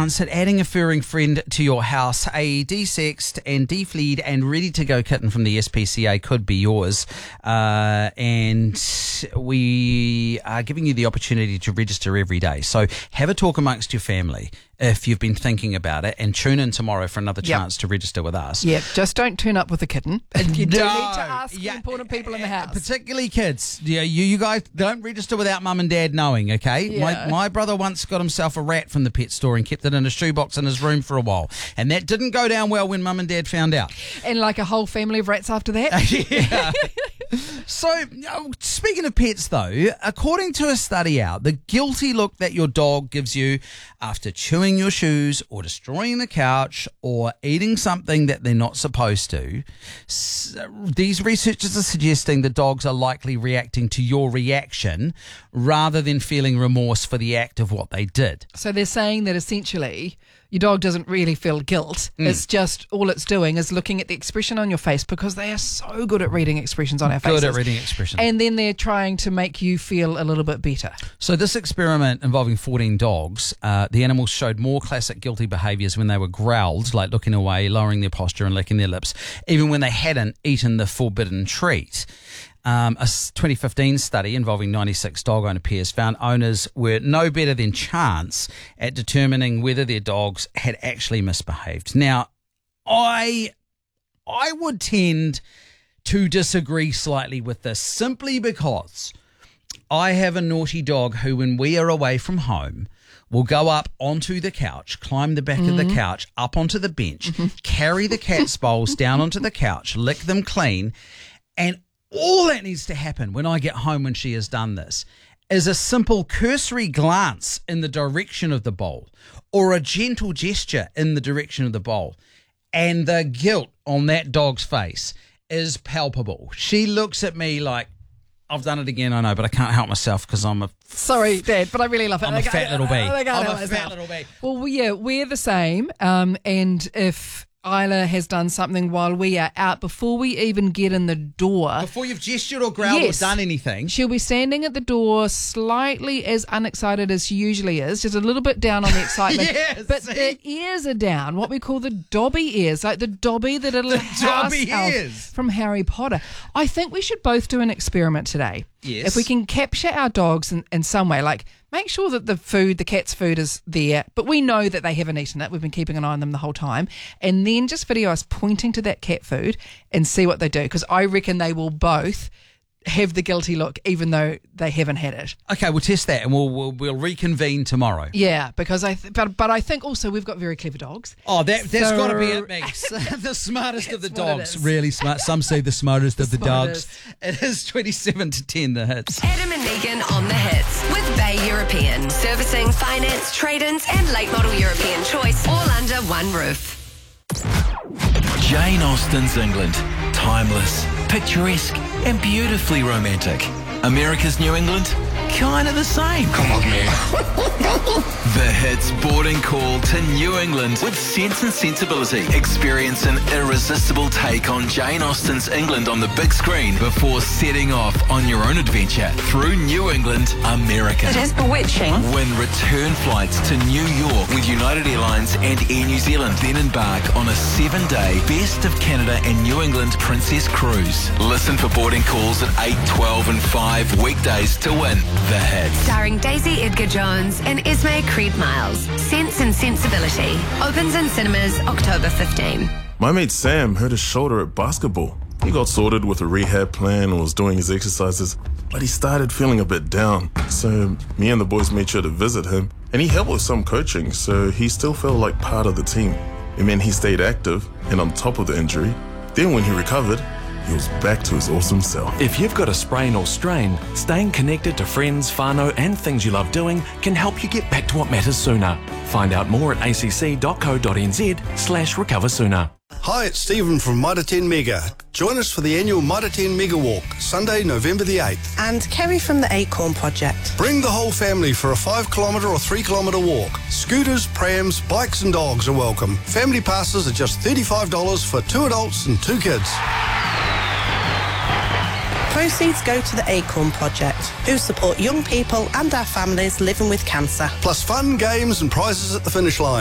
chance at adding a furring friend to your house. A desexed and defleed and ready-to-go kitten from the SPCA could be yours. And we are giving you the opportunity to register every day. So have a talk amongst your family if you've been thinking about it, and tune in tomorrow for another chance to register with us. Yeah, just don't turn up with a kitten. You do need to ask the important people in the house. Particularly kids. Yeah, you guys don't register without mum and dad knowing, okay? Yeah. My brother once got himself a rat from the pet store and kept it in a shoebox in his room for a while. And that didn't go down well when mum and dad found out. And like a whole family of rats after that. Yeah. So, speaking of pets though, according to a study out, the guilty look that your dog gives you after chewing your shoes or destroying the couch or eating something that they're not supposed to, these researchers are suggesting that dogs are likely reacting to your reaction rather than feeling remorse for the act of what they did. So they're saying that essentially your dog doesn't really feel guilt. It's just all it's doing is looking at the expression on your face, because they are so good at reading expressions on our faces. Good at reading expressions. And then they're trying to make you feel a little bit better. So this experiment involving 14 dogs, the animals showed more classic guilty behaviours when they were growled, like looking away, lowering their posture and licking their lips, even when they hadn't eaten the forbidden treat. A 2015 study involving 96 dog owner pairs found owners were no better than chance at determining whether their dogs had actually misbehaved. Now, I would tend to disagree slightly with this, simply because I have a naughty dog who, when we are away from home, will go up onto the couch, climb the back of the couch, up onto the bench, carry the cat's bowls down onto the couch, lick them clean, and all that needs to happen when I get home when she has done this is a simple cursory glance in the direction of the bowl or a gentle gesture in the direction of the bowl. And the guilt on that dog's face is palpable. She looks at me like, I've done it again, I know, but I can't help myself because I'm a... Sorry, Dad, but I really love it. I'm a fat little bee. I'm a fat little bee. Well, yeah, we're the same. And if Isla has done something while we are out, before we even get in the door... Before you've gestured or growled or done anything... She'll be standing at the door slightly as unexcited as she usually is, just a little bit down on the excitement. Yes, but the ears are down, what we call the Dobby ears, like the Dobby, the little house elf from Harry Potter. I think we should both do an experiment today. Yes. If we can capture our dogs in some way, like make sure that the cat's food is there, but we know that they haven't eaten it. We've been keeping an eye on them the whole time. And then just video us pointing to that cat food and see what they do, because I reckon they will both have the guilty look even though they haven't had it. Okay, we'll test that and we'll reconvene tomorrow. Yeah, because but I think also we've got very clever dogs. Oh, that's got to be it, Meeks. The smartest of the dogs. Really smart. Some say the smartest of the dogs. It is 27 to 10, the hits. Adam and Megan on the hits with Bay European. Servicing, finance, trade-ins and late model European choice, all under one roof. Jane Austen's England. Timeless, picturesque and beautifully romantic. America's New England? Kind of the same. Come on, man. The hits boarding call to New England with Sense and Sensibility. Experience an irresistible take on Jane Austen's England on the big screen before setting off on your own adventure through New England, America. It is bewitching. Win return flights to New York with United Airlines and Air New Zealand. Then embark on a 7-day Best of Canada and New England Princess Cruise. Listen for boarding calls at 8, 12 and 5 weekdays to win the hits. Starring Daisy Edgar Jones and Esme Creed Miles. Sense and Sensibility. Opens in cinemas October 15. My mate Sam hurt his shoulder at basketball. He got sorted with a rehab plan and was doing his exercises, but he started feeling a bit down. So me and the boys made sure to visit him, and he helped with some coaching, so he still felt like part of the team. It meant he stayed active and on top of the injury. Then when he recovered, he was back to his awesome self. If you've got a sprain or strain, staying connected to friends, whānau and things you love doing can help you get back to what matters sooner. Find out more at acc.co.nz/recover sooner. Hi, it's Stephen from Mitre 10 Mega. Join us for the annual Mitre 10 Mega Walk, Sunday, November the 8th. And Kerry from the Acorn Project. Bring the whole family for a 5-kilometre or 3-kilometre walk. Scooters, prams, bikes and dogs are welcome. Family passes are just $35 for 2 adults and 2 kids. Proceeds go to the Acorn Project, who support young people and our families living with cancer. Plus fun, games and prizes at the finish line.